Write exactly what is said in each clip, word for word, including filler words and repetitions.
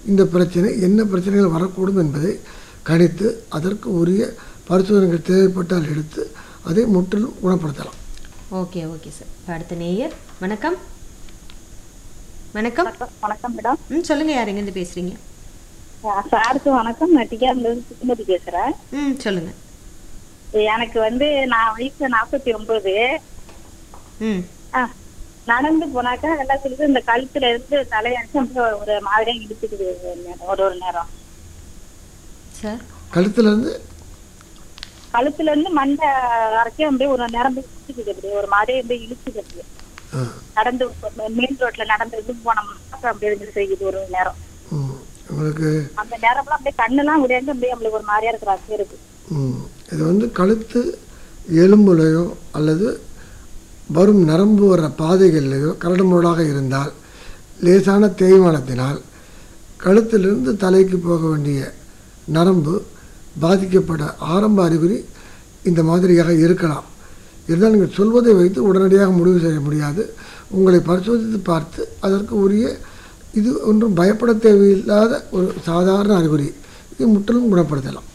இந்த பிரச்சனை என்ன பிரச்சனைகள் வரக்கூடும் என்பதை கணித்து அதற்கு உரிய பரிசோதனைகள் தேவைப்பட்டால் எடுத்து அதை முற்றிலும் குணப்படுத்தலாம். Okay okay sir. அடுத்த நேயர். வணக்கம். வணக்கம். வணக்கம் மேடம். ம் சொல்லுங்கள், யார் எங்கேருந்து பேசுகிறீங்க? சாருக்கு வணக்கம். நான் டிகார்லேருந்து சுகுமதி பேசுகிறேன். ம் சொல்லுங்கள். எனக்கு வந்து நான் வயசு நாற்பத்தி ஒன்பது. ம் ஆ நடந்து போனாக்கா எல்லாம் சொல்லிட்டு இந்த கழுத்துல இருந்து தலையடிச்சு ஒரு மாதிரியா இழுத்துக்குது ஒரு ஒரு நேரம். சார் கழுத்துல இருந்து கழுத்துல இருந்து மண்டை வரைக்கும் அப்படியே ஒரு நேரம் இழுத்துக்குது, அப்படியே ஒரு மாதிரியே அப்படியே இழுத்துக்குது. நடந்து மெயின் ரோட்ல நடந்து இது போனோம்னா அப்படியே இருந்து செய்யுது ஒரு நேரம். உங்களுக்கு அந்த நேரம்லாம் அப்படியே கண்ணெல்லாம் உடையாந்து அப்படியே நம்மளுக்கு ஒரு மாதிரியா இருக்கிற ஆசை இருக்கு. இது வந்து கழுத்து எலும்புலையோ அல்லது வரும் நரம்பு வர பாதைகள்லையோ கரடுமுரடாக இருந்தால் லேசான தேய்மானத்தினால் கழுத்திலிருந்து தலைக்கு போக வேண்டிய நரம்பு பாதிக்கப்பட ஆரம்ப அறிகுறி இந்த மாதிரியாக இருக்கலாம். இருந்தால் நீங்கள் சொல்வதை வைத்து உடனடியாக முடிவு செய்ய முடியாது. உங்களை பரிசோதித்து பார்த்து அதற்கு உரிய இது ஒன்றும் பயப்பட தேவையில்லாத ஒரு சாதாரண அறிகுறி, இது முற்றிலும் குணப்படுத்தலாம்.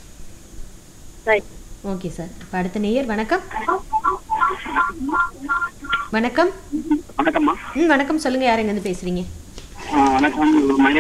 Okay sir. இப்போ அடுத்த நேயர். வணக்கம். வணக்கம். வணக்கம்மா. ம் வணக்கம். சொல்லுங்க, யார் எங்க இருந்து பேசுறீங்க? வணக்கம்.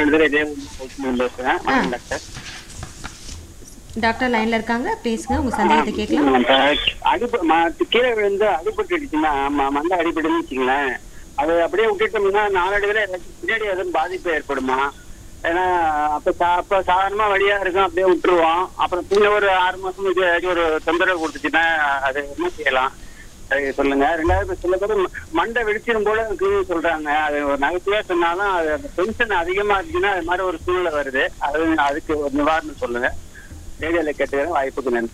டாக்டர் டாக்டர் லைன்ல இருக்காங்க, பேசுங்க, உங்க சந்தேகத்தை கேட்கலாம். அடிப்பு கீழே விழுந்து அடிபட்டுடுச்சுன்னா மண்டை அடிபட்டுன்னு வச்சுங்களேன், அது அப்படியே விட்டுட்டோம்னா நாளடைவில் ஏதாச்சும் பின்னாடி எதுவும் பாதிப்பு ஏற்படுமா? ஏன்னா அப்ப அப்ப சாதாரணமா வழியா இருக்கும், அப்படியே விட்டுருவோம். அப்புறம் பின்ன ஒரு ஆறு மாசம் இது ஒரு தொந்தரவு கொடுத்துச்சுன்னா அது என்ன செய்யலாம் சொல்லுங்க. ரெண்டாவது சில பேர் மண்டை வெடிச்சிடும் போல இருக்குன்னு சொல்றாங்க. அது ஒரு நகைச்சுவையா சொன்னாலும் அது அந்த டென்ஷன் அதிகமா இருந்துச்சுன்னா அது மாதிரி ஒரு சூழ்நிலை வருது. அது அதுக்கு ஒரு நிவாரணம் சொல்லுங்க. ரேடியோல கேட்டுக்கிறேன். வாய்ப்புக்கு நன்றி.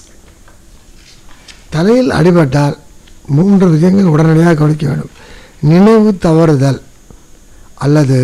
தலையில் அடிபட்டால் மூன்று விஷயங்கள் உடனடியாக கவனிக்க வேண்டும். நினைவு தவறுதல் அல்லது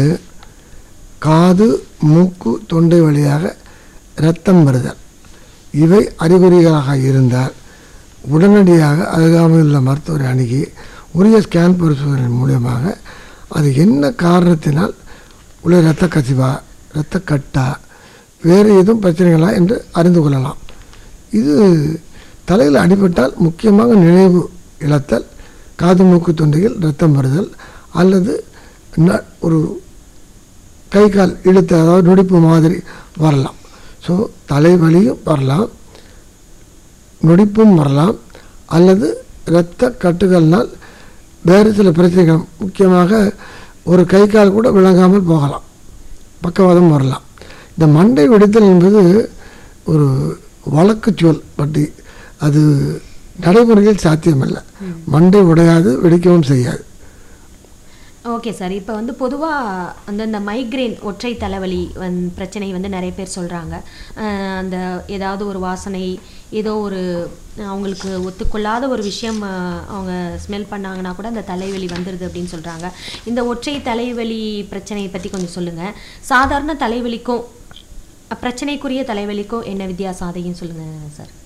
காது மூக்கு தொண்டை வழியாக இரத்தம் வருதல், இவை அறிகுறிகளாக இருந்தால் உடனடியாக அருகாமையில் உள்ள மருத்துவரை அணுகி உரிய ஸ்கேன் பரிசோதனை மூலியமாக அது என்ன காரணத்தினால் உள்ள இரத்த கசிவா, இரத்த கட்டா, வேறு எதுவும் பிரச்சனைகளா என்று அறிந்து கொள்ளலாம். இது தலையில் அடிபட்டால் முக்கியமாக நினைவு இழத்தல், காது மூக்கு தொண்டையில் இரத்தம் வருதல் அல்லது ஒரு கை கால் இழுத்த, அதாவது நொடிப்பு மாதிரி வரலாம். ஸோ தலைவலியும் வரலாம், நொடிப்பும் வரலாம், அல்லது இரத்த கட்டுகள்னால் வேறு சில பிரச்சனைகள், முக்கியமாக ஒரு கை கால் கூட விளங்காமல் போகலாம், பக்கவாதம் வரலாம். இந்த மண்டை வெடித்தல் என்பது ஒரு வழக்கு சொல், பட் அது நடைமுறையில் சாத்தியமல்ல. மண்டை உடையாது, வெடிக்கவும் செய்யாது. Okay sir. இப்போ வந்து பொதுவாக வந்து இந்த மைக்ரேன் ஒற்றை தலைவலி வந் பிரச்சனை வந்து நிறைய பேர் சொல்கிறாங்க. அந்த ஏதாவது ஒரு வாசனை, ஏதோ ஒரு அவங்களுக்கு ஒத்துக்கொள்ளாத ஒரு விஷயம் அவங்க ஸ்மெல் பண்ணாங்கன்னா கூட அந்த தலைவலி வந்துடுது அப்படின்னு சொல்கிறாங்க. இந்த ஒற்றை தலைவலி பிரச்சனையை பற்றி கொஞ்சம் சொல்லுங்கள். சாதாரண தலைவலிக்கும் பிரச்சனைக்குரிய தலைவலிக்கும் என்ன வித்தியாசம், அதையும் சொல்லுங்கள் சார்.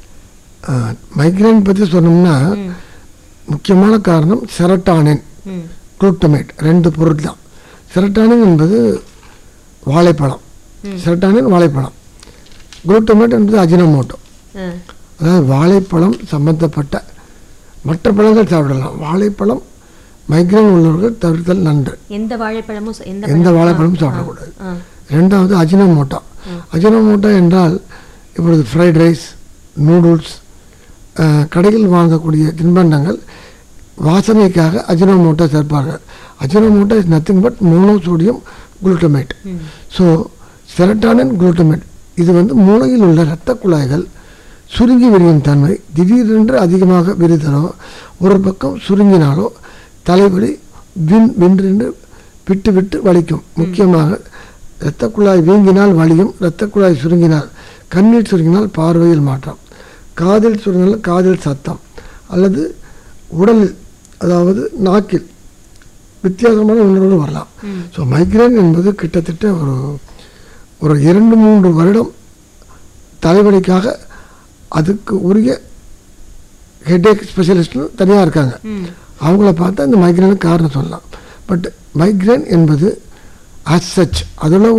மைக்ரேன் பற்றி சொன்னோம்னா முக்கியமான காரணம் செரட்டானின், குளுட்டமேட், ரெண்டு பொருள் தான். செரட்டானின் என்பது வாழைப்பழம், செரட்டானின் வாழைப்பழம், குளுட்டமேட் என்பது அஜினோமோட்டோ. அதாவது வாழைப்பழம் சம்பந்தப்பட்ட மற்ற பழங்கள் சாப்பிடலாம், வாழைப்பழம் மைக்ரேன் உள்ளவர்கள் தவிர்த்தல் நன்று. எந்த வாழைப்பழமும் எந்த வாழைப்பழமும் சாப்பிடக்கூடாது. ரெண்டாவது அஜினோமோட்டோ. அஜினோமோட்டோ என்றால் இப்பொழுது ஃப்ரைட் ரைஸ், நூடுல்ஸ், கடையில் வாங்கக்கூடிய தின்பண்டங்கள் வாசனைக்காக Ajinomoto சேர்ப்பார்கள். Ajinomoto is nothing but monosodium glutamate. So செரட்டானின் glutamate இது வந்து மூளையில் உள்ள இரத்த குழாய்கள் சுருங்கி விரியும் தன்மை, திடீரென்று அதிகமாக விரிதலோ ஒரு பக்கம் சுருங்கினாலோ தலைவலி வின் வென்றென்று விட்டு விட்டு வலிக்கும். முக்கியமாக இரத்த குழாய் வீங்கினால் வலியும், இரத்த குழாய் சுருங்கினால், கண்ணீர் சுருங்கினால் பார்வையில் மாற்றம், காதில் சுருங்கினால் காதில் சத்தம், அல்லது உடலில் அதாவது நாக்கில் வித்தியாசமான உணர்வுகள் வரலாம். ஸோ மைக்ரேன் என்பது கிட்டத்தட்ட ஒரு ஒரு இரண்டு மூன்று வருடம் தலைவலிக்காக அதுக்கு உரிய ஹெட்ஏக் ஸ்பெஷலிஸ்ட்னு தனியாக இருக்காங்க. அவங்கள பார்த்தா இந்த மைக்ரேனுக்கு காரணம் சொல்லலாம். பட் மைக்ரேன் என்பது as such அதில்